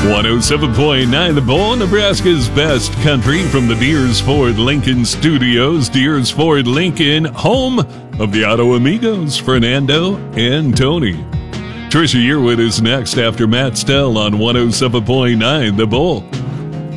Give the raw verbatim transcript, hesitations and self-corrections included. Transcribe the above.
one oh seven point nine The Bull, Nebraska's best country, from the Deers Ford Lincoln Studios. Deers Ford Lincoln, home of the Auto Amigos, Fernando and Tony. Trisha Yearwood is next after Matt Stell on one oh seven point nine The Bull.